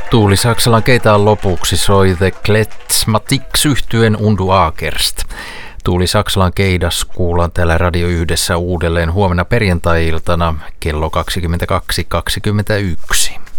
Tuuli Saksalan keitaan lopuksi soi The Klezmatics yhtyen Undu Akerst. Tuuli Saksalan keidas kuullaan täällä Radio Yhdessä uudelleen huomenna perjantai-iltana kello 22.21.